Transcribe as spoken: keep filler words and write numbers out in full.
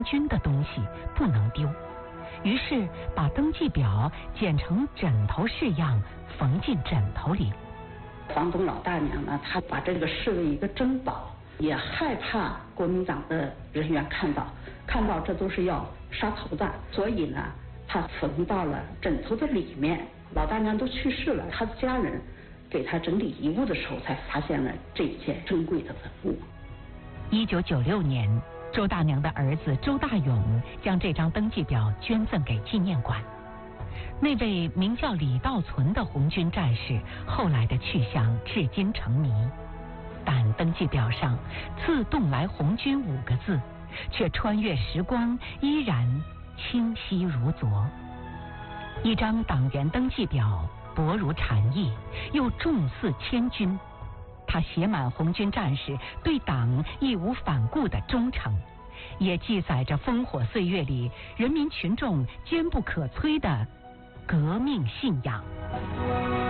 军的东西不能丢，于是把登记表剪成枕头式样，缝进枕头里。 房东老大娘呢，她把这个视为一个珍宝，也害怕国民党的人员看到，看到这都是要杀头的，所以呢，她缝到了枕头的里面。老大娘都去世了，她的家人给她整理遗物的时候，才发现了这一件珍贵的文物。 一九九六年，周大娘的儿子周大勇将这张登记表捐赠给纪念馆。那位名叫李道存的红军战士后来的去向至今成谜，但登记表上自动来红军五个字却穿越时光依然清晰如昨。一张党员登记表薄如蝉翼，又重似千钧，它写满红军战士对党义无反顾的忠诚，也记载着烽火岁月里人民群众坚不可摧的革命信仰。